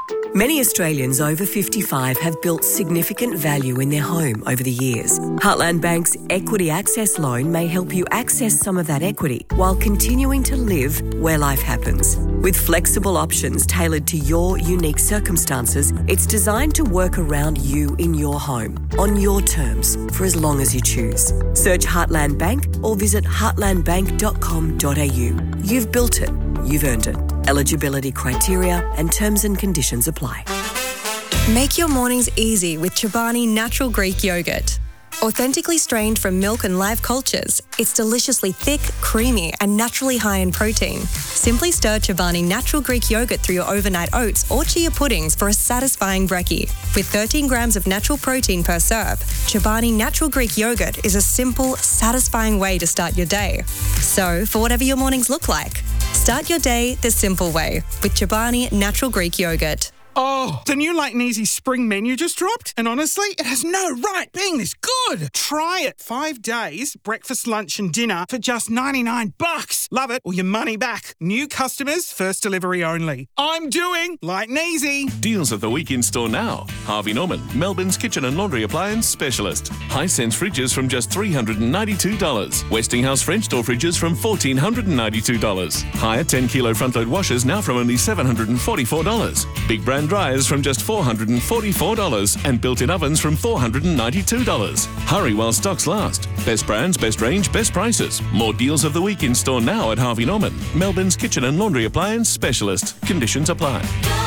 Many Australians over 55 have built significant value in their home over the years. Heartland Bank's Equity Access Loan may help you access some of that equity while continuing to live where life happens. With flexible options tailored to your unique circumstances, it's designed to work around you in your home, on your terms, for as long as you choose. Search Heartland Bank or visit heartlandbank.com.au. You've built it. You've earned it. Eligibility criteria and terms and conditions apply. Make your mornings easy with Chobani Natural Greek Yogurt. Authentically strained from milk and live cultures, it's deliciously thick, creamy and naturally high in protein. Simply stir Chobani Natural Greek Yogurt through your overnight oats or chia puddings for a satisfying brekkie. With 13 grams of natural protein per serve, Chobani Natural Greek Yogurt is a simple, satisfying way to start your day. So, for whatever your mornings look like, start your day the simple way with Chobani Natural Greek Yogurt. Oh, the new Light and Easy spring menu just dropped, and honestly, it has no right being this good. Try it. 5 days, breakfast, lunch and dinner for just $99. Love it or your money back. New customers, first delivery only. I'm doing Light and Easy. Deals of the week in store now. Harvey Norman, Melbourne's kitchen and laundry appliance specialist. Hisense fridges from just $392. Westinghouse French door fridges from $1,492. Hire 10 kilo front load washers now from only $744. Big brand dryers from just $444 and built-in ovens from $492. Hurry while stocks last. Best brands, best range, best prices. More deals of the week in store now at Harvey Norman, Melbourne's kitchen and laundry appliance specialist. Conditions apply.